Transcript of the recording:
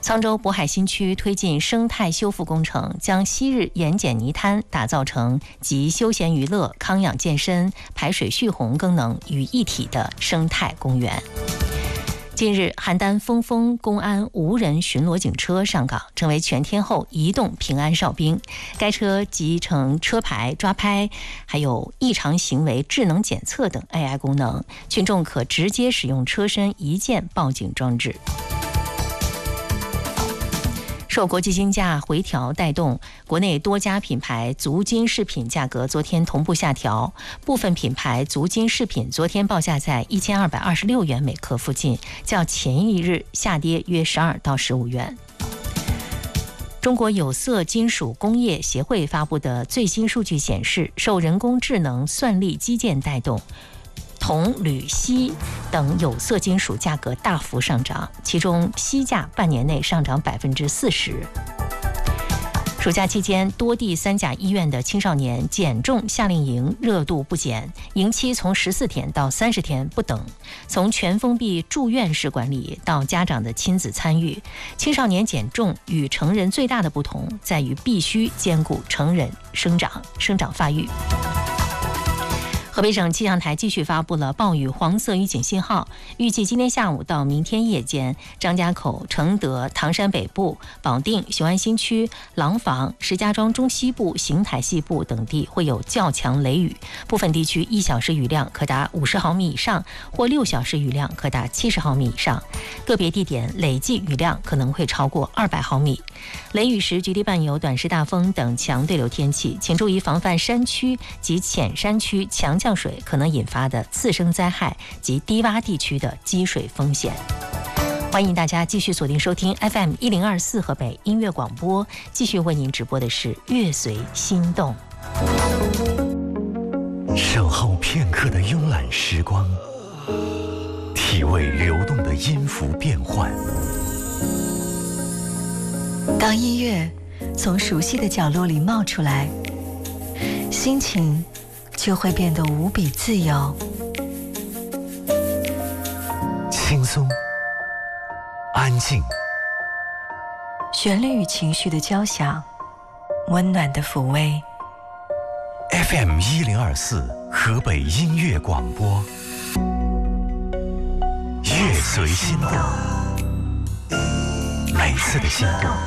沧州渤海新区推进生态修复工程，将昔日盐碱泥滩打造成集休闲娱乐、康养健身、排水蓄洪功能于一体的生态公园。近日，邯郸峰峰公安无人巡逻警车上岗，成为全天候移动平安哨兵。该车集成车牌抓拍，还有异常行为智能检测等 AI 功能，群众可直接使用车身一键报警装置。受国际金价回调带动，国内多家品牌足金饰品价格昨天同步下调，部分品牌足金饰品昨天报价在1226元每克附近，较前一日下跌约12到15元。中国有色金属工业协会发布的最新数据显示，受人工智能算力基建带动，铜、铝、锡等有色金属价格大幅上涨，其中锡价半年内上涨40%。暑假期间，多地3甲医院的青少年减重夏令营热度不减，营期从14天到30天不等。从全封闭住院式管理到家长的亲子参与，青少年减重与成人最大的不同在于必须兼顾成人生长发育。河北省气象台继续发布了暴雨黄色预警信号，预计今天下午到明天夜间，张家口、承德、唐山北部、保定、雄安新区、廊坊、石家庄中西部、邢台西部等地会有较强雷雨，部分地区1小时雨量可达50毫米以上，或6小时雨量可达70毫米以上，个别地点累计雨量可能会超过200毫米。雷雨时局地伴有短时大风等强对流天气，请注意防范山区及浅山区强降水可能引发的次生灾害及低洼地区的积水风险。欢迎大家继续锁定收听 FM1024 河北音乐广播，继续为您直播的是乐随心动。 守候片刻的慵懒时光，体味流动的音符变换。 当音乐从熟悉的角落里冒出来，心情就会变得无比自由， 轻松安静， 旋律与情绪的交响，温暖的抚慰。 FM1024 河北音乐广播，乐随心动，每次的心动